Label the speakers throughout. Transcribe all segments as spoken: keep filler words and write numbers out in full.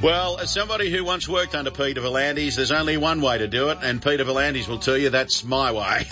Speaker 1: Well, as somebody who once worked under Peter V'landys, there's only one way to do it, and Peter V'landys will tell you that's my way.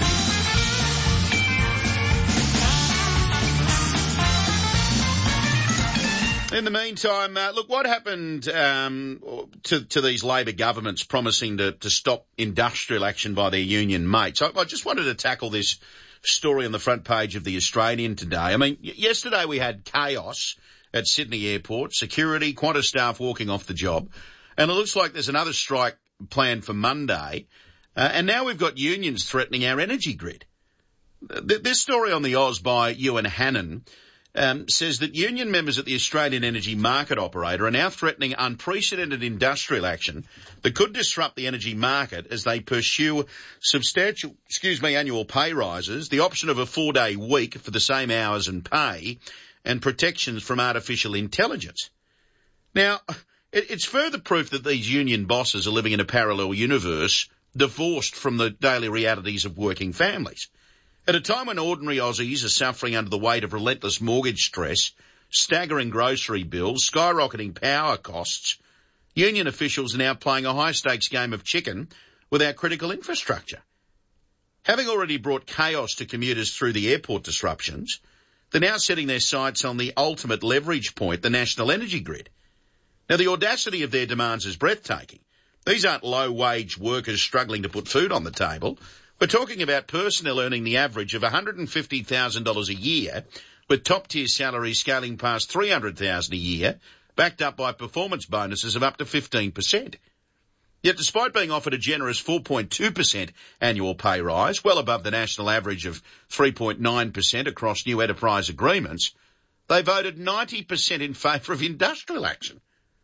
Speaker 1: In the meantime, uh, look, what happened um, to, to these Labor governments promising to, to stop industrial action by their union mates? I, I just wanted to tackle this story on the front page of The Australian today. I mean, y- yesterday we had chaos at Sydney Airport, security, Qantas staff walking off the job, and it looks like there's another strike planned for Monday, uh, and now we've got unions threatening our energy grid. Th- this story on the Oz by Ewan Hannon um, says that union members at the Australian Energy Market Operator are now threatening unprecedented industrial action that could disrupt the energy market as they pursue substantial, excuse me, annual pay rises, the option of a four-day week for the same hours and pay, and protections from artificial intelligence. Now, it's further proof that these union bosses are living in a parallel universe, divorced from the daily realities of working families. At a time when ordinary Aussies are suffering under the weight of relentless mortgage stress, staggering grocery bills, skyrocketing power costs, union officials are now playing a high-stakes game of chicken with our critical infrastructure. Having already brought chaos to commuters through the airport disruptions, they're now setting their sights on the ultimate leverage point, the national energy grid. Now, the audacity of their demands is breathtaking. These aren't low-wage workers struggling to put food on the table. We're talking about personnel earning the average of one hundred fifty thousand dollars a year, with top-tier salaries scaling past three hundred thousand dollars a year, backed up by performance bonuses of up to fifteen percent. Yet despite being offered a generous four point two percent annual pay rise, well above the national average of three point nine percent across new enterprise agreements, they voted ninety percent in favour of industrial action.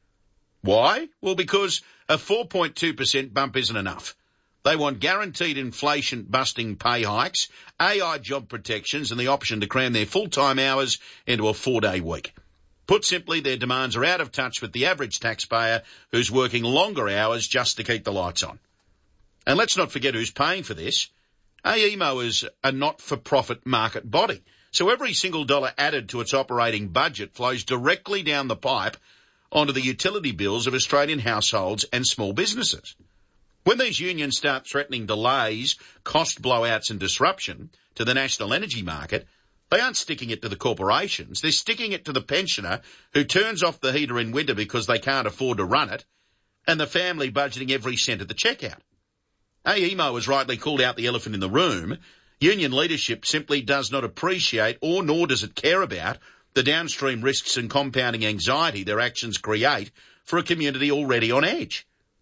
Speaker 1: Why? Well, because a four point two percent bump isn't enough. They want guaranteed inflation-busting pay hikes, A I job protections and the option to cram their full-time hours into a four-day week. Put simply, their demands are out of touch with the average taxpayer who's working longer hours just to keep the lights on. And let's not forget who's paying for this. A E M O is a not-for-profit market body, so every single dollar added to its operating budget flows directly down the pipe onto the utility bills of Australian households and small businesses. When these unions start threatening delays, cost blowouts and disruption to the national energy market, they aren't sticking it to the corporations. They're sticking it to the pensioner who turns off the heater in winter because they can't afford to run it, and the family budgeting every cent at the checkout. A E M O has rightly called out the elephant in the room. Union leadership simply does not appreciate, or nor does it care about, the downstream risks and compounding anxiety their actions create for a community already on edge.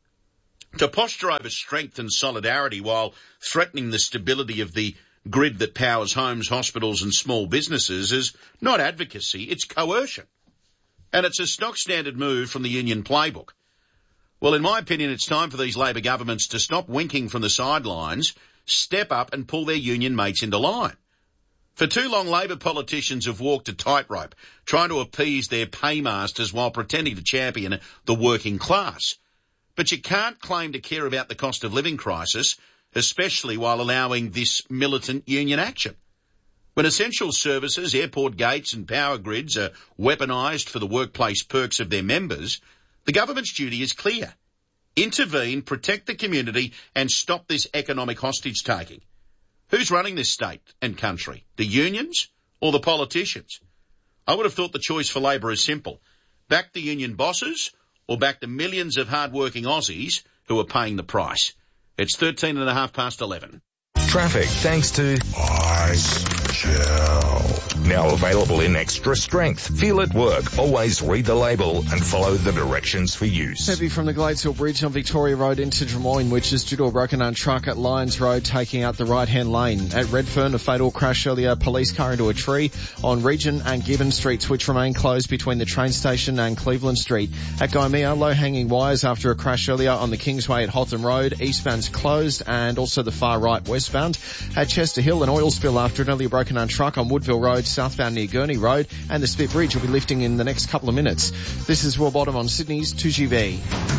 Speaker 1: To posture over strength and solidarity while threatening the stability of the grid that powers homes, hospitals and small businesses is not advocacy, it's coercion. And it's a stock standard move from the union playbook. Well, in my opinion, it's time for these Labor governments to stop winking from the sidelines, step up and pull their union mates into line. For too long, Labor politicians have walked a tightrope, trying to appease their paymasters while pretending to champion the working class. But you can't claim to care about the cost of living crisis, especially while allowing this militant union action. When essential services, airport gates and power grids are weaponised for the workplace perks of their members, the government's duty is clear. Intervene, protect the community and stop this economic hostage-taking. Who's running this state and country? The unions or the politicians? I would have thought the choice for Labor is simple. Back the union bosses or back the millions of hard-working Aussies who are paying the price. It's thirteen and a half past eleven.
Speaker 2: Traffic thanks to Ice Gel. Now available in extra strength. Feel it work. Always read the label and follow the directions for use.
Speaker 3: Heavy from the Gladesville Bridge on Victoria Road into Drummoyne, which is due to a broken-down truck at Lyons Road taking out the right-hand lane. At Redfern, a fatal crash earlier, police car into a tree on Regent and Gibbon Streets, which remain closed between the train station and Cleveland Street. At Gymea, low-hanging wires after a crash earlier on the Kingsway at Hotham Road. Eastbound's closed and also the far right westbound. At Chester Hill, an oil spill after an earlier broken-down truck on Woodville Road, southbound near Gurney Road, and the Spit Bridge will be lifting in the next couple of minutes. This is Will Bottom on Sydney's two G V.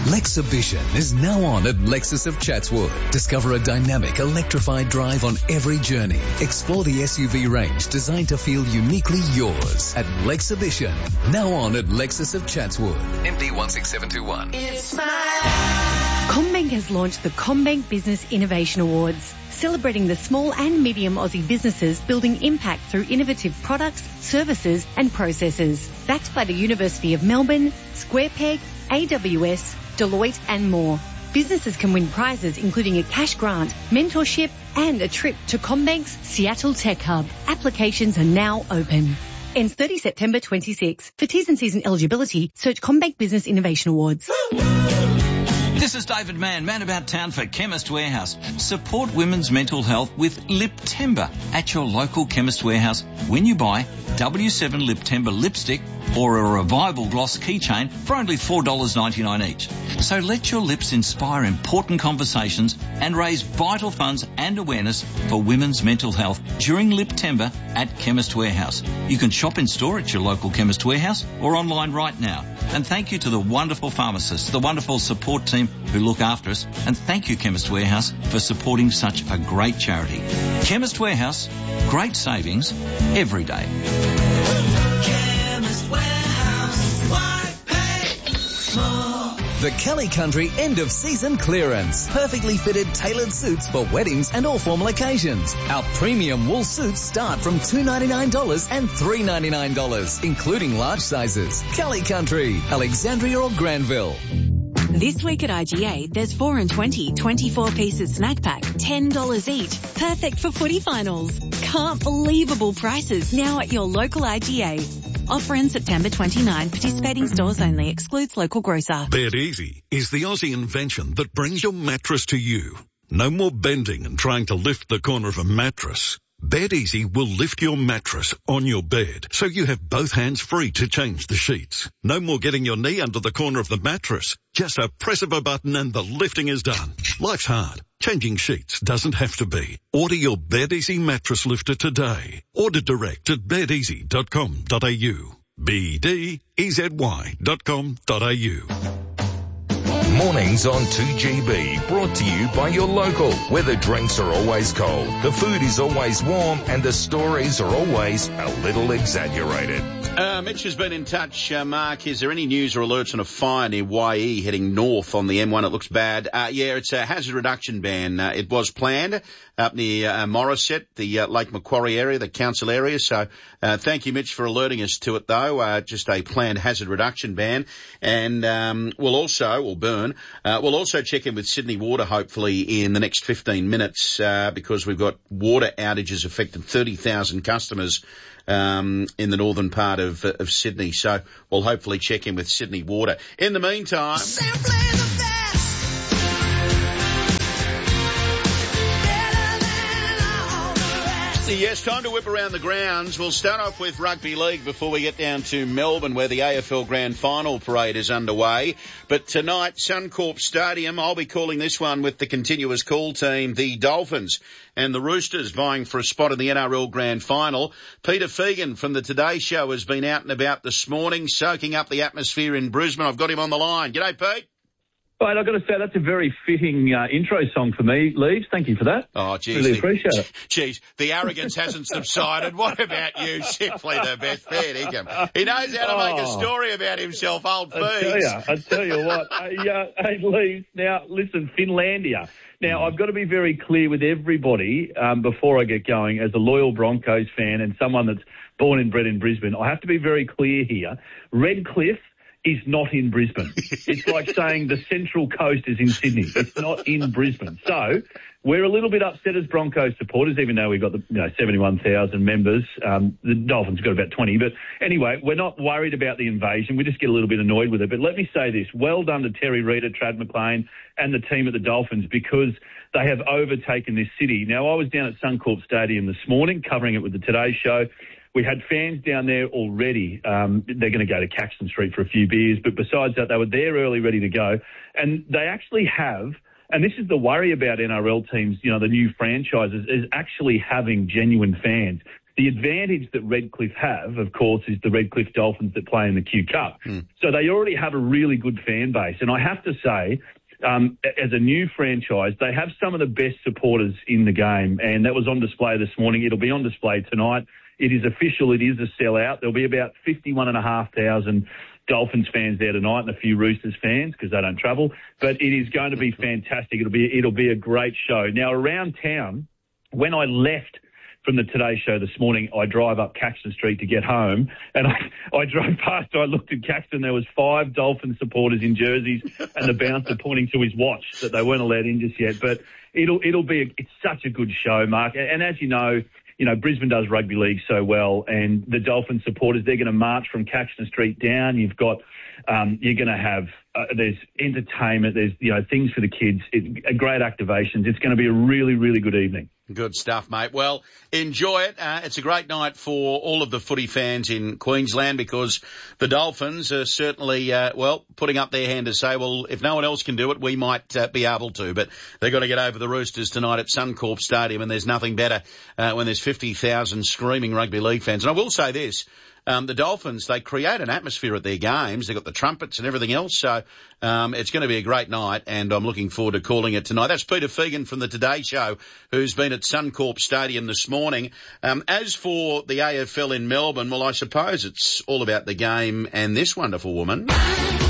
Speaker 4: Lexibition is now on at Lexus of Chatswood. Discover a dynamic, electrified drive on every journey. Explore the S U V range designed to feel uniquely yours at Lexibition. Now on at Lexus of Chatswood. M P one six seven two one.
Speaker 5: It's my... CommBank has launched the CommBank Business Innovation Awards, celebrating the small and medium Aussie businesses building impact through innovative products, services and processes. Backed by the University of Melbourne, SquarePeg, A W S, Deloitte and more. Businesses can win prizes including a cash grant, mentorship and a trip to CommBank's Seattle Tech Hub. Applications are now open. Ends thirtieth September twenty-six. For T's and C's and eligibility, search CommBank Business Innovation Awards.
Speaker 6: This is David Mann, man about town for Chemist Warehouse. Support women's mental health with Liptember at your local Chemist Warehouse when you buy W seven Liptember lipstick or a Revival Gloss keychain for only four dollars ninety-nine each. So let your lips inspire important conversations and raise vital funds and awareness for women's mental health during Liptember at Chemist Warehouse. You can shop in store at your local Chemist Warehouse or online right now. And thank you to the wonderful pharmacists, the wonderful support team who look after us, and thank you Chemist Warehouse for supporting such a great charity. Chemist Warehouse, great savings every day.
Speaker 7: Chemist Warehouse, why pay more?
Speaker 4: The Kelly Country end of season clearance. Perfectly fitted tailored suits for weddings and all formal occasions. Our premium wool suits start from two dollars ninety-nine dollars and three dollars ninety-nine dollars, including large sizes. Kelly Country, Alexandria or Granville.
Speaker 8: This week at I G A, there's four and twenty, twenty-four pieces snack pack, ten dollars each. Perfect for footy finals. Can't believable prices now at your local I G A. Offer ends September twenty-ninth. Participating stores only. Excludes local grocer.
Speaker 9: Bed Easy is the Aussie invention that brings your mattress to you. No more bending and trying to lift the corner of a mattress. Bed Easy will lift your mattress on your bed so you have both hands free to change the sheets. No more getting your knee under the corner of the mattress. Just a press of a button and the lifting is done. Life's hard. Changing sheets doesn't have to be. Order your Bed Easy mattress lifter today. Order direct at bed easy dot com dot a u. B D E Z Y dot com dot a u.
Speaker 2: Mornings on two G B, brought to you by your local, where the drinks are always cold, the food is always warm, and the stories are always a little exaggerated.
Speaker 1: Uh, Mitch has been in touch. Uh, Mark, is there any news or alerts on a fire near Y E heading north on the M one? It looks bad. Uh, yeah, it's a hazard reduction ban. Uh, it was planned up near uh, Morisset, the uh, Lake Macquarie area, the council area. So uh, thank you, Mitch, for alerting us to it, though. Uh, just a planned hazard reduction ban. And um, we'll also, or burn, uh, we'll also check in with Sydney Water, hopefully, in the next fifteen minutes, uh, because we've got water outages affecting thirty thousand customers um, in the northern part of, of Sydney. So we'll hopefully check in with Sydney Water. In the meantime... Yes, time to whip around the grounds. We'll start off with rugby league before we get down to Melbourne, where the A F L Grand Final parade is underway. But tonight, Suncorp Stadium, I'll be calling this one with the continuous call team, the Dolphins and the Roosters vying for a spot in the N R L Grand Final. Peter Fegan from the Today Show has been out and about this morning, soaking up the atmosphere in Brisbane. I've got him on the line. G'day, Pete.
Speaker 10: Right, I've got to say, that's a very fitting uh, intro song for me, Leaves. Thank you for that.
Speaker 1: Oh, geez.
Speaker 10: Really appreciate it.
Speaker 1: Geez, the arrogance hasn't subsided. What about you? Simply the best. Fair dinkum. He knows how to oh, make a story about himself, old Feeds.
Speaker 10: I tell you, I tell you what. uh, yeah, hey, Leaves, now, listen, Finlandia. Now, I've got to be very clear with everybody um, before I get going, as a loyal Broncos fan and someone that's born and bred in Brisbane. I have to be very clear here. Redcliffe is not in Brisbane. It's like saying the Central Coast is in Sydney. It's not in Brisbane. So we're a little bit upset as Broncos supporters, even though we've got the you know seventy-one thousand members. Um, the Dolphins got about twenty. But anyway, we're not worried about the invasion. We just get a little bit annoyed with it. But let me say this. Well done to Terry Reader, Trad McLean and the team at the Dolphins, because they have overtaken this city. Now, I was down at Suncorp Stadium this morning covering it with the Today Show. We had fans down there already. Um, they're going to go to Caxton Street for a few beers. But besides that, they were there early, ready to go. And they actually have, and this is the worry about N R L teams, you know, the new franchises, is actually having genuine fans. The advantage that Redcliffe have, of course, is the Redcliffe Dolphins that play in the Q Cup.
Speaker 1: Mm.
Speaker 10: So they already have a really good fan base. And I have to say, um, as a new franchise, they have some of the best supporters in the game. And that was on display this morning. It'll be on display tonight. It is official. It is a sellout. There'll be about fifty-one and a half thousand Dolphins fans there tonight and a few Roosters fans because they don't travel. But it is going to be fantastic. It'll be, it'll be a great show. Now, around town, when I left from the Today Show this morning, I drive up Caxton Street to get home, and I, I drove past, I looked at Caxton, there was five Dolphin supporters in jerseys, and the bouncer pointing to his watch that they weren't allowed in just yet. But it'll it'll be, a, it's such a good show, Mark. And, and as you know, you know, Brisbane does rugby league so well, and the Dolphin supporters, they're going to march from Caxton Street down. You've got, um, you're going to have, uh, there's entertainment, there's, you know, things for the kids, it, great activations. It's going to be a really, really good evening.
Speaker 1: Good stuff, mate. Well, enjoy it. Uh, it's a great night for all of the footy fans in Queensland because the Dolphins are certainly, uh, well, putting up their hand to say, well, if no one else can do it, we might uh, be able to. But they've got to get over the Roosters tonight at Suncorp Stadium, and there's nothing better uh, when there's fifty thousand screaming rugby league fans. And I will say this. Um, the Dolphins, they create an atmosphere at their games. They've got the trumpets and everything else. So um, it's going to be a great night, and I'm looking forward to calling it tonight. That's Peter Fegan from the Today Show, who's been at Suncorp Stadium this morning. Um, as for the A F L in Melbourne, well, I suppose it's all about the game and this wonderful woman.